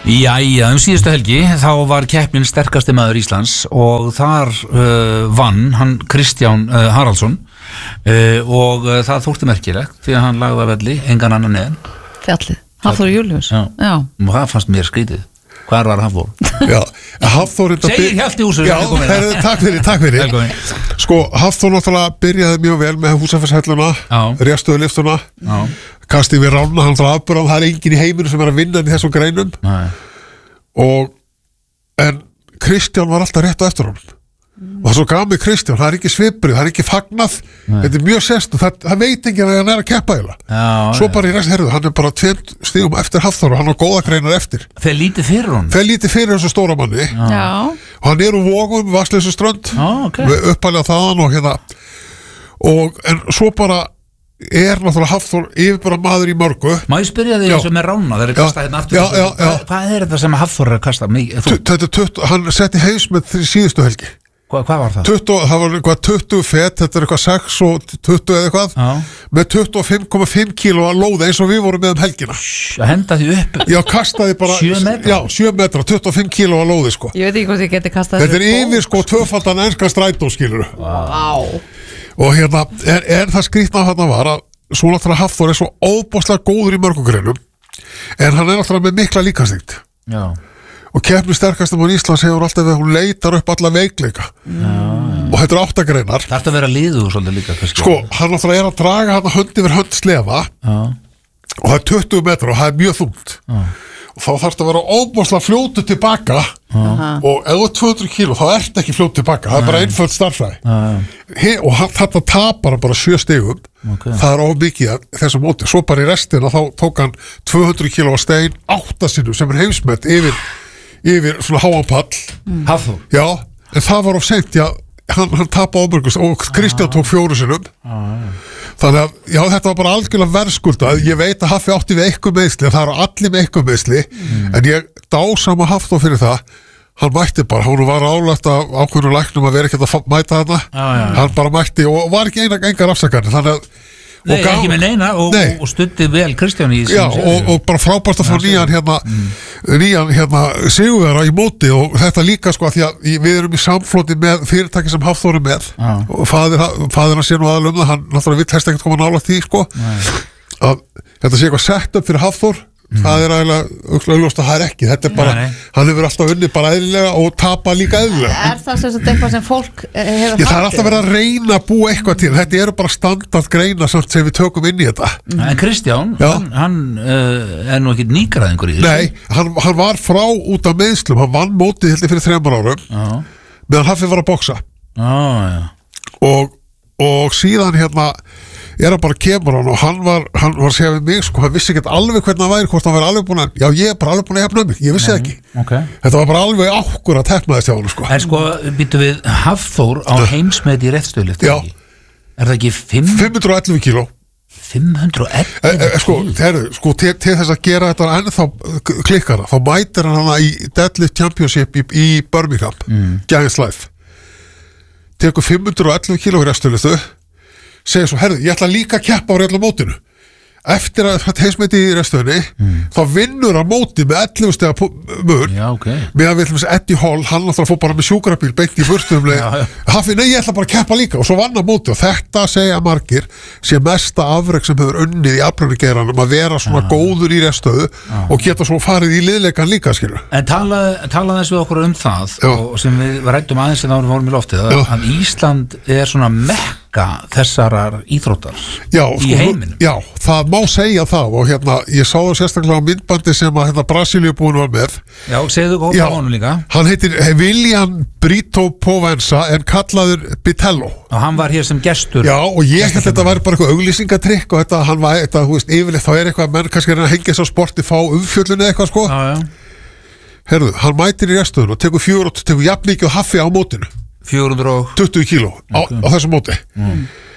Jæja, síðustu helgi þá var keppnin sterkasti maður Íslands og þar vann hann Kristján Haraldsson og það þótti merkilegt því að hann lagði að velli engan annan en Fjallið, Hafþór Júlíus. Já. Og það fannst mér skrítið. Hvar var Hafþór? Já, Hafþór Segir Hjalti Húsur. Já, takk fyrir. Sko, Hafþór náttúrulega byrjaði mjög vel með húsafershelluna, réttstöðuliftuna, kastið við rána, hann þarf afbörðan, það enginn í heiminu sem að vinna í þessum greinum. En Kristján var alltaf rétt á eftir honum. Og það svo gaf mig Kristján, það ekki sviprið, það ekki fagnað, þetta mjög sérst og það veit ekki að hann að keppa svo bara í rest, hann bara 2 stigum eftir Hafþór og hann á góða greinar eftir. Þeir lítið fyrir honum? Þeir lítið fyrir þessu stóra manni og hann úr Vogum, Vatnsleysuströnd upphælega þaðan en svo bara náttúrulega Hafþór yfir bara maður í mörgu. Má ég spyrja þig eins og með rána þeir kasta hérna aftur hvað þetta sem Hafþór kasta? Hann setti heimsmet síðustu helgi. Hvað var það? Það var eitthvað 20 fet, þetta eitthvað 6 og 20 eða eitthvað með 25,5 kíló að lóða eins og við vorum með helgina. Að henda því upp? Já, kastaði bara 7 metra? Já, 7 metra, 25 kíló að lóði sko. Ég veit ekki hvort ég geti kastað þessu. Þetta yfir sko 2-faldan enska strætó skilur. Og hérna, það skrýtna þarna var að svo náttúrulega Hafþór svo óbáslega góður í mörgum greinum en hann náttúrulega með mikla líkamsþyngd. Já. Og keppni sterkastum á Íslands hefur alltaf við hún leitar upp alla veikleika og þetta 8 greinar. Það ætti að vera liður svolítið líka kannski. Sko, hann náttúrulega að draga hann hönd yfir hönd slefa og það 20 metrar og það mjög þungt og þá þarf það að vera óbáslega fljótu tilbaka og ef þú 200 kíló þá ert ekki fljótu tilbaka, það bara einföld starffræði og þetta tapar bara 7 stigum það of mikið þessum móti, svo bara í restina þá tók hann 200 kíló stein 8 sinnum sem heimsmet yfir svona háan pall Hafþór? Já, en það var of seint hann tapaði ámörgust og Kristján tók 4 sinnum þannig að, já, þetta var bara algjörlega verðskuldað, ég veit að Haffi átti við eitthvað meðsli, það eru allir með eitthvað meðsli en ég dásama Hafþór fyrir það hann mætti bara, hún var álegt af ákveðnum læknum að vera ekki að mæta hana hann bara mætti og var ekki engar afsakarnir, þannig að Nei, ekki með neina og stutti vel Kristján í Já, og bara frábært að fá nýjan sigurvegara í móti og þetta líka sko að því að við erum í samfloti með fyrirtæki sem Hafþór er með og faðir hann sé nú aðalum það, hann náttúrulega vill helst ekkert koma nálægt því sko að þetta sé eitthvað sett upp fyrir Hafþór það er eiginlega augljóst að það ekki þetta er bara, hann hefur alltaf unnið bara eðlilega og tapa líka eðlilega. Er það sem sagt eitthvað sem fólk hefur það er alltaf verið að reyna að búa eitthvað til, þetta eru bara standard greina samt sem við tökum inn í þetta. En Kristján, hann er nú ekki nýgræðingur í þessu? Nei, hann var frá út af meiðslum, hann vann mótið fyrir 3 árum meðan Haffi var að boksa og síðan hann bara kemur hann og hann var að segja við mig sko, hann vissi ekki alveg hvernig hann væri, hvort hann væri alveg búin að ég er bara alveg búin að hefna mig, ég vissi ekki þetta var bara alveg ákkur að teknaðist hjá hann sko. En sko, býttu við Hafþór á heimsmet í réttstöðulift er það ekki 511 kíló 511 sko, til þess að gera þetta ennþá klikkara, þá mætir hann í Deadlift Championship í Birmingham Giants Life tekur 511 kíló í réttstöðuliftu segir svo, ég ætla líka að keppa á rétla mótinu eftir að þetta heimsmeti í restöðunni þá vinnur hann móti með 11 stiga mun með að við ætlum að Eddie Hall, hann náttúrulega fór bara með sjúkrabíl beint í burtum Haffi, nei, ég ætla bara að keppa líka og svo vann hann móti og þetta segja margir sé mesta afrek sem hefur unnið í afbrennigeiranum að vera svona góður í restöðu og geta svo farið í liðleikan líka skilur. En talaði þess við okkur það og sem við ræddum aðeins en þá vorum í loftið að Ísland er svona mekka þessarar íþróttar í heiminum. Já, það má segja það og ég sá það sérstaklega á myndbandi sem að Brasilíubúin var með. Já, segðu góð á honum líka. Hann heitir William Brito Povensa en kallaður Bitello. Og hann var hér sem gestur. Já, og ég held þetta væri bara eitthvað auglýsingatrykk og þetta þú veist, yfirleitt þá er eitthvað menn kannski að hengja svo sporti fá umfjöllunni eitthvað sko. Herðu, hann mætir í restöðun og tekur jafn mikið og Haffi á mótinu. 420 kíló á þessu móti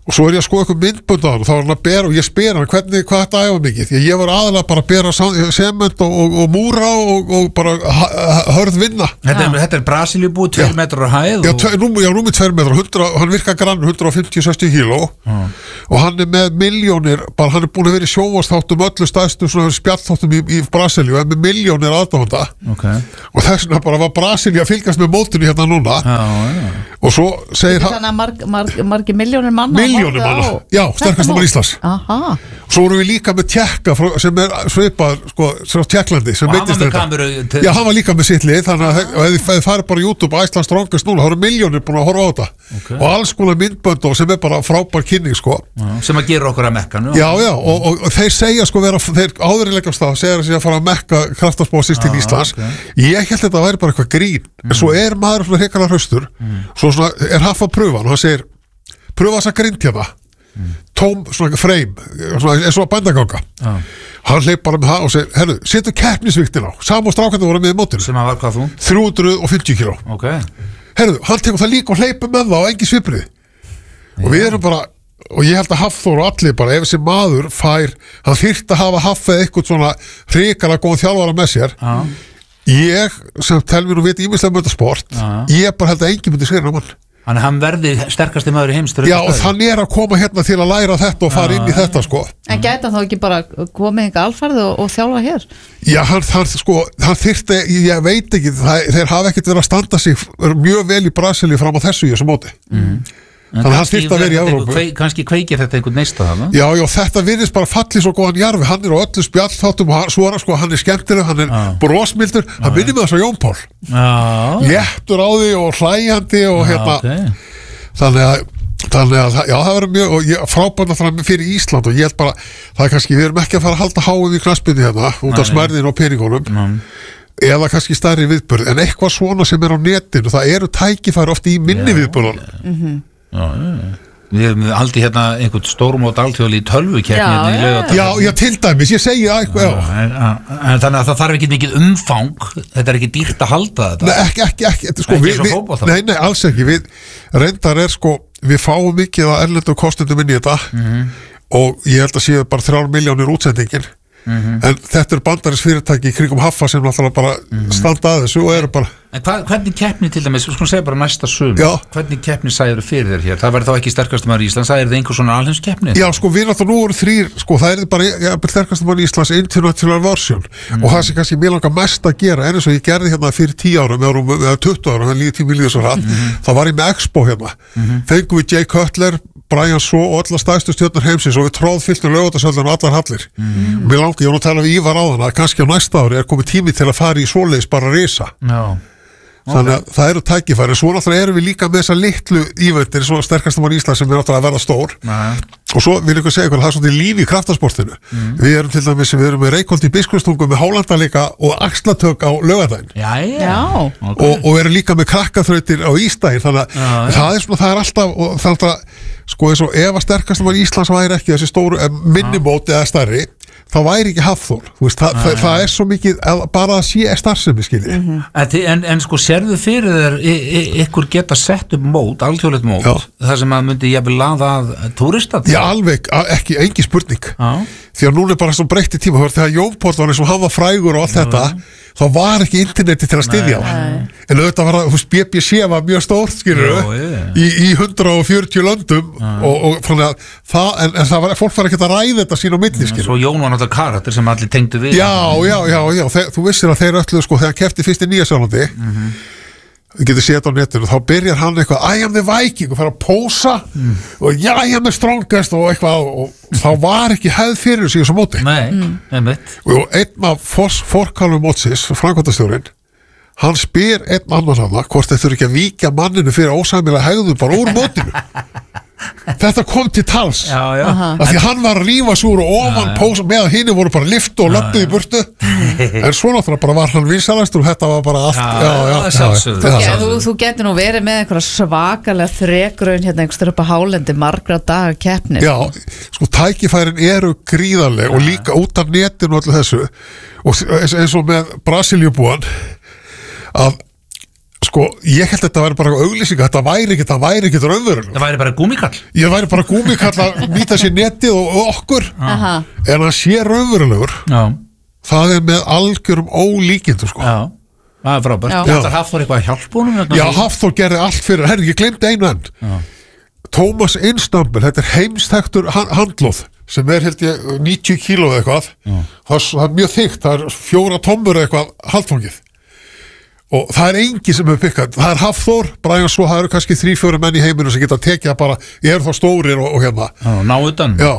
og svo ég að skoða eitthvað myndbund á hann og þá var hann að bera og ég spyr hann hvað þetta æfa mikið því að ég var aðalega bara að bera sement og múra og bara hörð vinna. Þetta Brasilíu búið 2 metrar á hæð rúmið 2 metrar, hann virkar grann 150-60 kíló og hann með milljónir, bara hann búin að vera í sjónvarpsþáttum öllu stærstu svona spjallþáttum í Brasilíu en með milljónir aðdáenda og þess vegna bara var Brasilíu að fylgjast með mótinu hérna núna og svo segir hann margir milljónir manna já, sterkastur mann Íslands svo vorum við líka með Tékka sem svipað frá Tékklandi sem meiddist þetta já, hann var líka með sitt lið þannig að ef þið farið bara á YouTube Iceland Strongest núna, þá eru milljónir búin að horfa á þetta og alls konar myndbönd og sem bara frábær kynning sem að gera okkur að Mekka já, og þeir segja þeir áðurilegast þá segja að fara að Mekka kraftaspósins til Íslands ég held þetta að væri bara eitthvað grín en svo maður svona hrikalega hraustur svo svona hafa pröfan og hann segir pröfa þess að grindja tóm svona freim eins og að bændaganga hann hleyp bara með það og segir herru, setu keppnisviktin á saman strákandi voru með í mótinu sem að var hvað þú? 350 kíló herru, hann tekur það líka og hleypur með það á engi sviprið og við erum bara og ég held að Hafþór og allir bara ef þessi maður hann þyrfti að hafa Hafþór eitthvað svona hrikalega góðan þjálfara með sér ég sem tel mér og veit ímislega með þetta sport ég bara held að enginn myndi segja mann Þannig að hann verði sterkasti maður í heims já, og hann að koma hérna til að læra þetta og fara inn í þetta En gæti hann þá ekki bara komið einhver alfarði og þjálfa hér? Já, hann þyrfti, ég veit ekki þeir hafa ekkert verið að standa sig mjög vel í Brasilíu fram á þessu í þessu móti Þannig að hann þyrfti að vera í Evrópu Kannski kveikir þetta einhvern neista þarna Já, þetta virðist bara fallið svo góðan jarfi hann á öllu spjallþáttum og svo hann skemmtileg hann brosmildur, hann minnir með þess að Jón Pál léttur á því og hlæjandi og þannig að það verður mjög frábært fyrir Ísland og ég held bara það kannski, við erum ekki að fara að halda háum í knattspyrnu hérna, út af smærðin og peningunum eða kannski stærri viðburð en eitthvað svona sem á netinu, það eru tækifæri oft í minni viðburðunum Við hefum aldrei hérna einhvern stórmót alþjóðli í tölvukeppni Já, til dæmis, ég segi en þannig að það þarf ekki mikið umfang þetta ekki dýrt að halda þetta Nei, ekki alls ekki við reyndar við fáum mikið að erlendu kostendum inn í þetta og ég held að séu bara 3 milljónir útsendingin en þetta bandarísk fyrirtæki í kringum Haffa sem náttúrulega bara standa að þessu og eru bara En hvernig keppni til dæmis, sko segja bara næsta sumar hvernig keppni sæður fyrir þér hér? Það verður þá ekki sterkastur maður í Íslands, það er einhver svona alheimskeppni? Já, við náttúrulega nú voru 3, það er bara sterkastur maður í Íslands international version og það sem kannski mér langar mest að gera eins og ég gerði hérna fyrir 10 árum eða 20 árum, þannig líði tími líður svo hratt þá var ég með Expo hérna fengum við Jay Cutler, Brian Shaw og allar stærstu stjörnur heimsins og við tróðfylltum Laugardalshöllina og allar hallir mér langar, ég var að tala við Ívar áðan að kannski á næsta ári komið tími til að fara í svoleiðis bara risa þannig að það eru tækifæri svo náttúrulega erum við líka með þessa litlu íventir svona sterkastum á Ísland sem er náttúrulega að verða stór og svo vil ég segja ykkur það er svona líf í kraftasportinu við erum til dæmis með Reykholt í Biskupstungum með Hálendaleika og axlatök á Laugardaginn og erum líka með krakkaþrautir á Ísdaginn þannig að það er alltaf og þannig að eins og ef að sterkastum á Íslands væri ekki þessi stóru minnimóti eða stærri þá væri ekki Hafþór það er svo mikið bara að sé starfsemi skilji en sérðu fyrir þér ykkur geta sett upp mót, alþjóðlegt mót það sem að myndi jafnvel laða að túrista Já, alveg, engin spurning því að núna er bara svo breytti tíma þegar Jón Páll var eins og hann var frægur og allt þetta þá var ekki interneti til að styðja á en auðvitað var það, BBC var mjög stórt skilur í 140 löndum og þannig að en það var, fólk var ekki að ræða þetta sín á milli skilur Svo Jón var náttúrulega karakter sem allir tengdu við Já, þú vissir að þeir öllu þegar hann keppti fyrst í Nýja-Sjálandi þú getur séð á netinu þá byrjar hann eitthvað I am the Viking og fer að pósa og I am the strongest og eitthvað og þá var ekki hefð fyrir þessu í þessu móti og einn af forkálum mótsins framkvæmdastjórinn hann spyr einn annan hana hvort þeir þurfi ekki að víkja manninu fyrir ósæmilega hegðun bara úr mótinu þetta kom til tals af því hann var að rífa svo úr og ofan pósa með að hini voru bara lyftu og löppuð í burtu en svo náttúrulega bara var hann vinsalastur og þetta var bara allt Þú getur nú verið með einhverja svakalega þrekraun hérna einhverstur upp á hálendi margra daga keppni Já, tækifærin eru gríðarleg og líka út af netinu og öllu þessu og eins og með Brasilíubúan að Sko, ég held að þetta væri bara auglýsinga, þetta væri ekki raunverulegur. Það væri bara gúmikall. Ég væri bara gúmikall að nýta sér netið og okkur, en að sé raunverulegur, það með algjörum ólíkindu, sko. Já, það frábært. Þetta Hafþór eitthvað að hjálpa honum? Já, Hafþór gerði allt fyrir, herri, ég glemdi einu enn. Thomas Einstambel, þetta heimstæktur handlóð, sem held ég 90 kíló eða eitthvað. Það mjög þykkt, það 4 tommur eða eitthvað haldfangið. Og það engin sem hefur pikkað, það Hafþór, Brian Svo, það kannski 3-4 menn í heiminu sem geta tekið það bara, ég þá stórir og hérna. Ná utan. Já.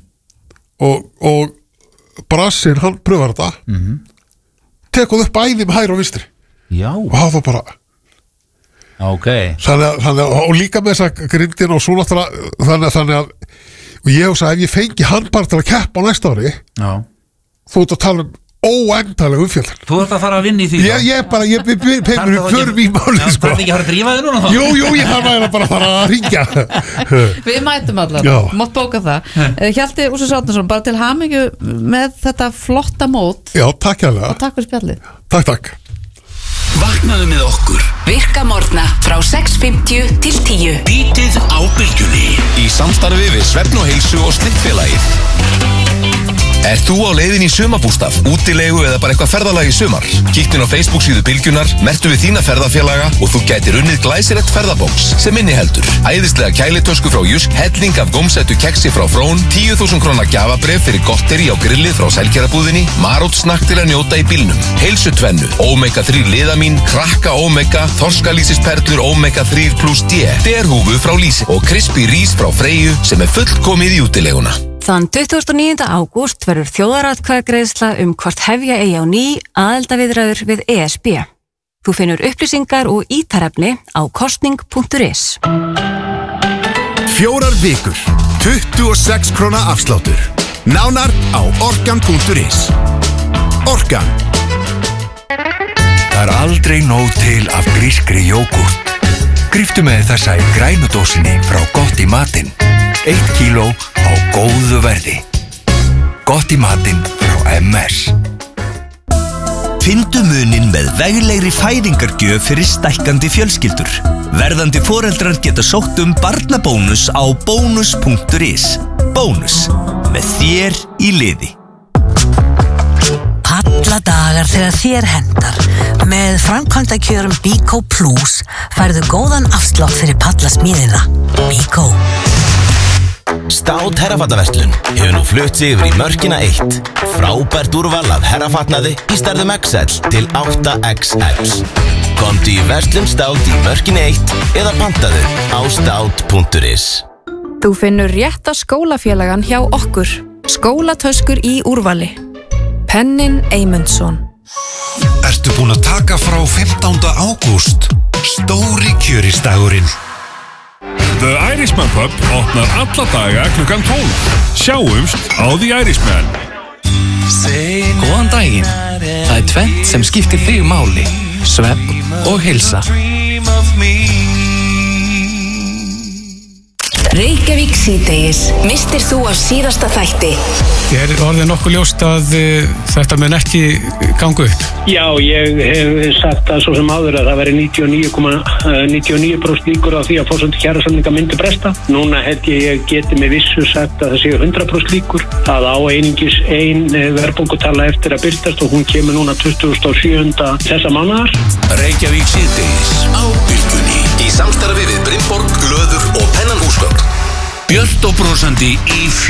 Og Brassin, hann pröfar þetta, tekuð upp bæði með hægri og vinstri. Já. Og það var bara... Ok. Þannig að, og líka með þessa grindin og svo náttúrulega, þannig að, og ég hugsa, ef ég fengi hann bara til að keppa á næsta ári, þú ert að tala óendalega umfjöldin. Þú ert að fara að vinna í því? Ég förum í máli, sko. Það er ekki að fara að drífa þig núna þá? Jú, ég þarf bara að fara að ringja. Við mætum allar, mátt bóka það. Hjalti Úrsins Árnason, bara til hamingju með þetta flotta mót. Já, takk hérlega. Og takk fyrir spjallið. Takk. Vaknaðu með okkur. Virka morgna frá 6:50 til 10. Bítið á bylgjunni. Í samstarfi við Svefn og heilsu og Slippfélagið. Er þú á leiðin í sumarbústað, útilegu eða bara eitthvað ferðalag í sumar? Kíktu inn á Facebook síðu Bylgjunar, merktu við þína ferðafélaga og þú gætir unnið glæsilegt ferðabóks sem inniheldur æðislega kælitösku frá Jysk, helling af gómsættu keksi frá Frón, 10.000 króna gjafabréf fyrir gotteri á grillið frá Selgerabúðinni, marótsnakk til að njóta í bílnum, heilsutvennu, Omega 3 liðamín, krakka Omega, þorskalýsisperlur Omega 3 plus D, derhúfu frá Lýsi og crispy rís frá Freyju sem fullkomið í útileguna. Þann 29. ágúst verður þjóðaratkvæðagreiðsla hvort hefja eigi á ný aðildarviðræður við ESB. Þú finnur upplýsingar og ítarefni á kosning.is. 4 vikur, 26 króna afsláttur. Nánar á orkan.is. Orkan. Það aldrei nóg til af grískri jógúrt. Gríptu með þessa í grænudósinni frá Gott í matinn. 1 kíló á góðu verði. Gott í matinn frá MS. Fyndu munin með veglegri fæðingargjöf fyrir stækkandi fjölskyldur. Verðandi foreldrar geta sótt barnabónus á bónus.is. Bónus, með þér í liði. Alla dagar þegar þér hendar. Með framkvæmdakjörum Bíkó Plus færðu góðan afslátt fyrir pallasmíðina. Bíkó. Stát herrafattaverslun hefur nú flutt sig yfir í Mörkina 1. Frábært úrval af herrafatnaði í stærðum XL til 8XL. Komdu í verslun Stát í Mörkina 1 eða pantaðu á stát.is. Þú finnur rétta skólafélagan hjá okkur. Skólatöskur í úrvali. Pennin Eymundsson. Ertu búin að taka frá 15. ágúst? Stóri kjöristagurinn. The Irishman Pub opnar alla daga klukkan 12. Sjáumst á The Irishman. Góðan daginn. Það er tvennt sem skiptir þig máli. Svefn og heilsa. Reykjavík síðdegis. Mistir þú af síðasta þætti? Er orðið nokkuð ljóst að þetta mun ekki ganga upp? Já, ég hef sagt það svo sem áður að það veri 99% líkur á því að forsendur kjarasamninga myndi bresta. Núna held ég geti með vissu sagt að það séu 100% líkur. Það á einungis ein verðbólgutala eftir að birtast og hún kemur núna 27. þessa mánaðar. Reykjavík síðdegis á Bylgjunni. Í samstarfi við Brynborg, Glöður og Pennan húsgögn. Björt og brosandi í